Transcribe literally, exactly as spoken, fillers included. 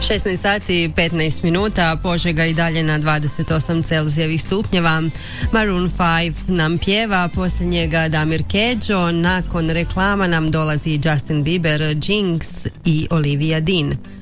šesnaest sati i petnaest minuta, Požega i dalje na dvadeset osam Celzijevih stupnjeva. Maroon five nam pjeva, poslije njega Damir Kedžo, nakon reklama nam dolazi Justin Bieber, Jinx i Olivia Dean.